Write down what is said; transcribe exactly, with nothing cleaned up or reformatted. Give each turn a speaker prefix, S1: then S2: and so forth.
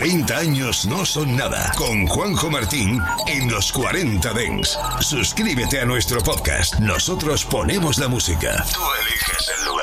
S1: cuarenta años no son nada. Con Juanjo Martín en los cuarenta Dance. Suscríbete a nuestro podcast. Nosotros ponemos la música. Tú eliges el lugar.